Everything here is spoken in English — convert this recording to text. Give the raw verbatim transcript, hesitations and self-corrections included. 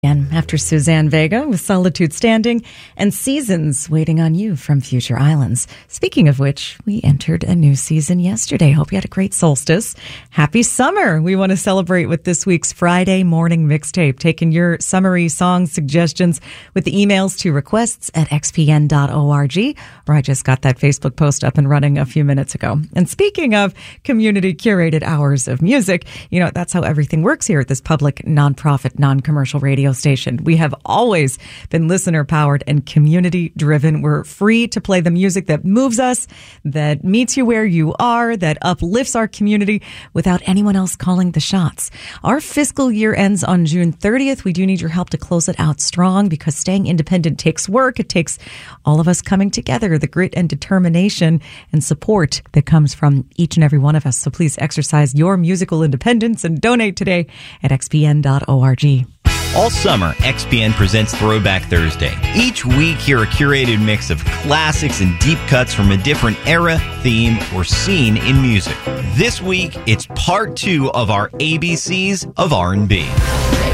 Again, after Suzanne Vega with Solitude Standing and Seasons Waiting on You from Future Islands. Speaking of which, we entered a new season yesterday. Hope you had a great solstice. Happy summer. We want to celebrate with this week's Friday morning mixtape, taking your summary song suggestions with the emails to requests at x p n dot org, where I just got that Facebook post up and running a few minutes ago. And speaking of community curated hours of music, you know, that's how everything works here at this public, nonprofit, non-commercial radio station. We have always been listener powered and community driven. We're free to play the music that moves us, that meets you where you are, that uplifts our community without anyone else calling the shots. Our fiscal year ends on June thirtieth. We do need your help to close it out strong because staying independent takes work. It takes all of us coming together, the grit and determination and support that comes from each and every one of us. So please exercise your musical independence and donate today at x p n dot org. All summer, X P N presents Throwback Thursday. Each week, hear a curated mix of classics and deep cuts from a different era, theme, or scene in music. This week, it's part two of our A B Cs of R and B.